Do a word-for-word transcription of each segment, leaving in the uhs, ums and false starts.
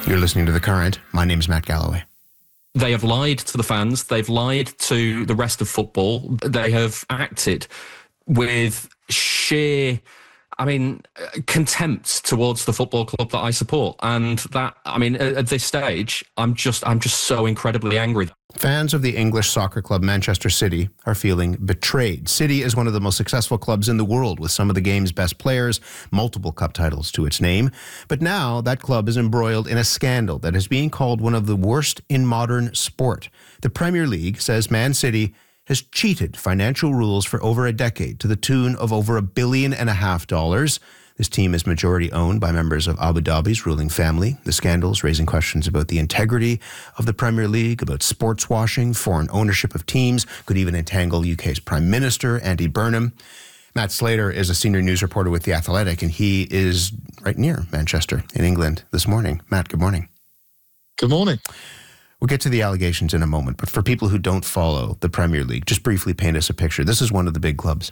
You're listening to The Current. My name's Matt Galloway. They have lied to the fans. They've lied to the rest of football. They have acted with sheer, I mean, contempt towards the football club that I support. And that, I mean, at, at this stage, I'm just, I'm just so incredibly angry. Fans of the English soccer club Manchester City are feeling betrayed. City is one of the most successful clubs in the world, with some of the game's best players, multiple cup titles to its name. But now that club is embroiled in a scandal that is being called one of the worst in modern sport. The Premier League says Man City has cheated financial rules for over a decade to the tune of over a billion and a half dollars. This team is majority owned by members of Abu Dhabi's ruling family. The scandals raising questions about the integrity of the Premier League, about sports washing, foreign ownership of teams, could even entangle U K's Prime Minister, Andy Burnham. Matt Slater is a senior news reporter with The Athletic, and he is right near Manchester in England this morning. Matt, good morning. Good morning. We'll get to the allegations in a moment, but for people who don't follow the Premier League, just briefly paint us a picture. This is one of the big clubs.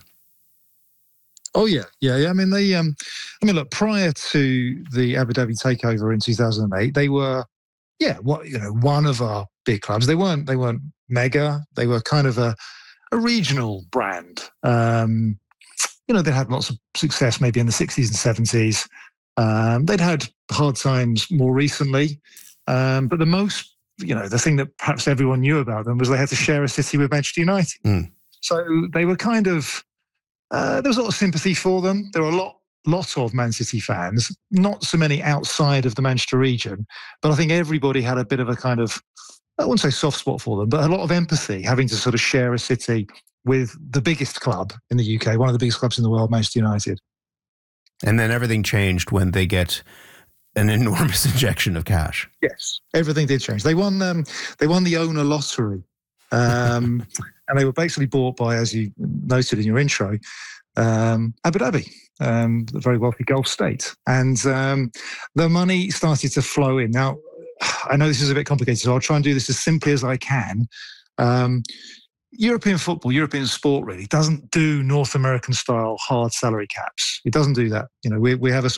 Oh, yeah. Yeah, yeah. I mean, they, um, I mean, look, prior to the Abu Dhabi takeover in two thousand eight, they were, yeah, what, you know, one of our big clubs. They weren't, they weren't mega. They were kind of a, a regional brand. Um, you know, they had lots of success maybe in the sixties and seventies. Um, they'd had hard times more recently. Um, but the most, you know, the thing that perhaps everyone knew about them was they had to share a city with Manchester United. Mm. So they were kind of, Uh, there was a lot of sympathy for them. There were a lot, lot of Man City fans, not so many outside of the Manchester region, but I think everybody had a bit of a kind of, I wouldn't say soft spot for them, but a lot of empathy, having to sort of share a city with the biggest club in the U K, one of the biggest clubs in the world, Manchester United. And then everything changed when they get an enormous injection of cash. Yes, everything did change. They won, um, they won the owner lottery. Um, and they were basically bought by, as you noted in your intro, um, Abu Dhabi, um, the very wealthy Gulf state. And um, the money started to flow in. Now, I know this is a bit complicated, so I'll try and do this as simply as I can. Um, European football, European sport really doesn't do North American style hard salary caps. It doesn't do that. You know, we, we have a